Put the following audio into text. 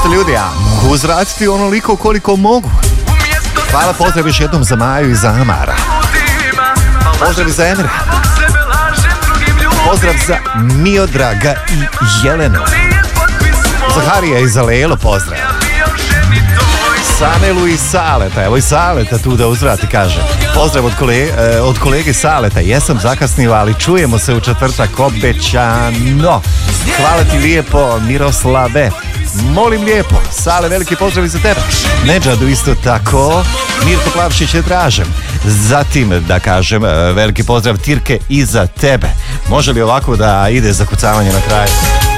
Jeste ljudi, a mogu uzvratiti onoliko koliko mogu. Hvala, pozdrav još jednom za Maju i za Amara. Pozdrav za Emira. Pozdrav za Miodraga i Jelenu. Za Harija i za Lelo pozdrav. Sanelu i Saleta, evo i Saleta tu da uzvrati, kaže. Pozdrav od kolege Saleta, jesam zakasnio, ali čujemo se u četvrtak obećano. Hvala ti lijepo, Miroslave. Molim lijepo, Sale, veliki pozdrav i za tebe. Nedžadu isto tako, Mirko Plavšić je tražen. Zatim, da kažem, veliki pozdrav Tirke i za tebe. Može li ovako da ide zakucavanje na kraju?